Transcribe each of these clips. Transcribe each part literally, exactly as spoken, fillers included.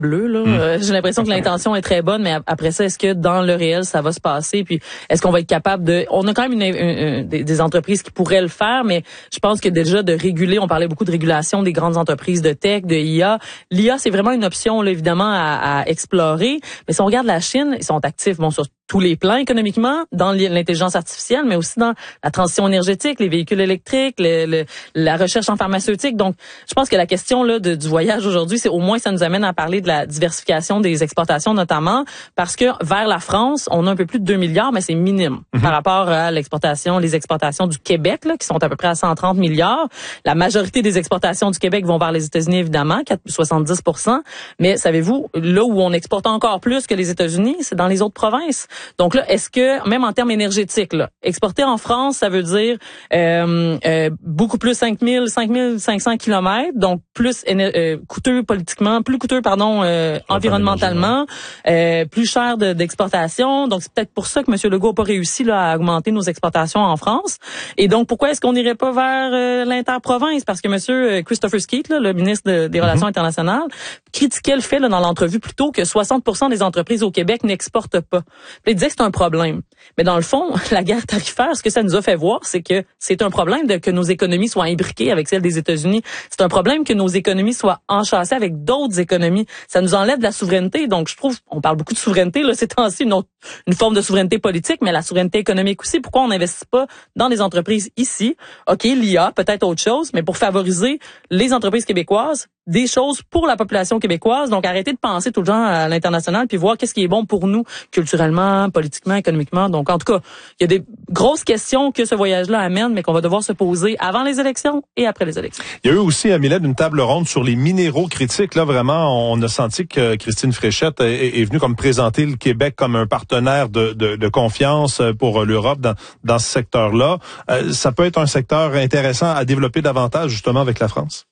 bleu, là. Mmh. Euh, j'ai l'impression que l'intention est très bonne, mais après ça, est-ce que dans le réel, ça va se passer? Puis, est-ce qu'on va être capable de... On a quand même une, une, une, des, des entreprises qui pourraient le faire, mais je pense que déjà de réguler, on parlait beaucoup de régulation des grandes entreprises de tech, de I A. L'I A, c'est vraiment une option, là, évidemment, à, à explorer. Mais si on regarde la Chine, ils sont actifs, bon, sur tous les plans économiquement, dans l'intelligence artificielle, mais aussi dans la transition énergétique, les véhicules électriques, le, le, la recherche en pharmaceutique. Donc, je pense que la question là de, du voyage aujourd'hui, c'est au moins ça nous amène à parler de la diversification des exportations notamment, parce que vers la France, on a un peu plus de deux milliards, mais c'est minime mm-hmm. par rapport à l'exportation, les exportations du Québec, là, qui sont à peu près à cent trente milliards. La majorité des exportations du Québec vont vers les États-Unis, évidemment, soixante-dix pour cent. Mais savez-vous, là où on exporte encore plus que les États-Unis, c'est dans les autres provinces. Donc là, est-ce que, même en termes énergétiques, là, exporter en France, ça veut dire euh, euh, beaucoup plus cinq mille, cinq mille cinq cents kilomètres, donc plus euh, coûteux politiquement, plus coûteux, pardon, euh, environnementalement, euh, plus cher de, d'exportation. Donc c'est peut-être pour ça que M. Legault n'a pas réussi là, à augmenter nos exportations en France. Et donc pourquoi est-ce qu'on n'irait pas vers euh, l'interprovince? Parce que M. Christopher Skeet, là, le ministre de, des Relations mm-hmm. internationales, critiquait le fait là, dans l'entrevue plutôt que soixante pour cent des entreprises au Québec n'exportent pas. Puis il disait que c'est un problème. Mais dans le fond, la guerre tarifaire, ce que ça nous a fait voir, c'est que c'est un problème de que nos économies soient imbriquées avec celles des États-Unis. C'est un problème que nos économies soient enchâssées avec d'autres économies. Ça nous enlève de la souveraineté. Donc, je trouve, on parle beaucoup de souveraineté, là, ces temps-ci, une, autre, une forme de souveraineté politique, mais la souveraineté économique aussi. Pourquoi on n'investit pas dans les entreprises ici? OK, l'I A, peut-être autre chose, mais pour favoriser les entreprises québécoises, des choses pour la population québécoise. Donc, arrêtez de penser tout le temps à l'international puis voir qu'est-ce qui est bon pour nous culturellement, politiquement, économiquement. Donc, en tout cas, il y a des grosses questions que ce voyage-là amène, mais qu'on va devoir se poser avant les élections et après les élections. Il y a eu aussi, à Mylène, une table ronde sur les minéraux critiques. Là, vraiment, on a senti que Christine Fréchette est, est venue comme présenter le Québec comme un partenaire de, de, de confiance pour l'Europe dans, dans ce secteur-là. Euh, ça peut être un secteur intéressant à développer davantage, justement, avec la France.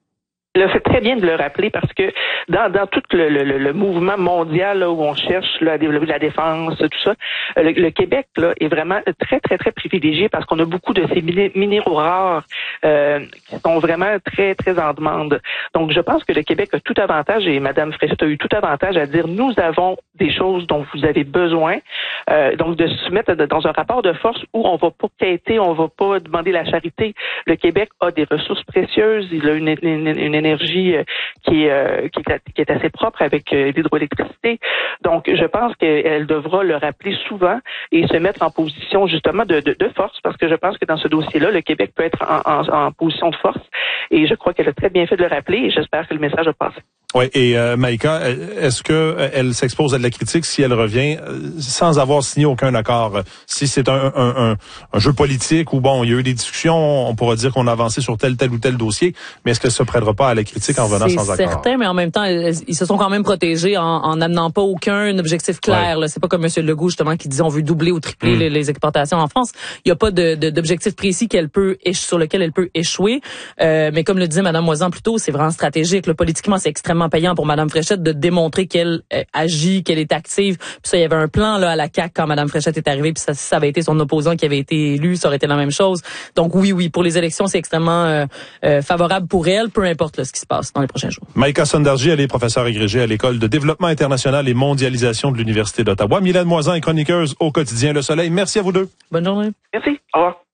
Là, c'est très bien de le rappeler parce que dans, dans tout le, le, le mouvement mondial là, où on cherche là, à développer la défense, tout ça, le, le Québec là, est vraiment très, très, très privilégié parce qu'on a beaucoup de ces minéraux rares euh, qui sont vraiment très, très en demande. Donc, je pense que le Québec a tout avantage, et Mme Fréchette a eu tout avantage à dire, nous avons des choses dont vous avez besoin, euh, donc de se mettre dans un rapport de force où on va pas quêter, on va pas demander la charité. Le Québec a des ressources précieuses, il a une, une, une énergie qui est, qui est, qui est assez propre avec l'hydroélectricité. Donc, je pense qu'elle devra le rappeler souvent et se mettre en position justement de, de, de force, parce que je pense que dans ce dossier-là, le Québec peut être en, en, en position de force, et je crois qu'elle a très bien fait de le rappeler, et j'espère que le message a passé. Oui, et euh, Maïka, est-ce que elle s'expose à de la critique si elle revient sans avoir signé aucun accord? Si c'est un, un, un, un jeu politique où, bon, il y a eu des discussions, on pourra dire qu'on a avancé sur tel, tel ou tel dossier, mais est-ce qu'elle se prêtera pas à la critique en venant sans accord? C'est certain, mais en même temps, ils se sont quand même protégés en, en amenant pas aucun objectif clair. Ouais. Là. C'est pas comme M. Legault, justement, qui disait on veut doubler ou tripler mm. les, les exportations en France. Il y a pas de, de, d'objectif précis qu'elle peut sur lequel elle peut échouer. Euh, mais comme le disait Mme Moisan plus tôt, c'est vraiment stratégique. Là. Politiquement, c'est extrêmement payant pour Mme Fréchette de démontrer qu'elle euh, agit, qu'elle est active. Puis ça, il y avait un plan là à la C A Q quand Mme Fréchette est arrivée, puis ça, si ça avait été son opposant qui avait été élu, ça aurait été la même chose. Donc oui, oui, pour les élections, c'est extrêmement euh, euh, favorable pour elle, peu importe là, ce qui se passe dans les prochains jours. Maïka Sondarji, elle est professeure agrégée à l'École de développement international et mondialisation de l'Université d'Ottawa. Mylène Moisan est chroniqueuse au quotidien Le Soleil. Merci à vous deux. Bonne journée. Merci. Au revoir.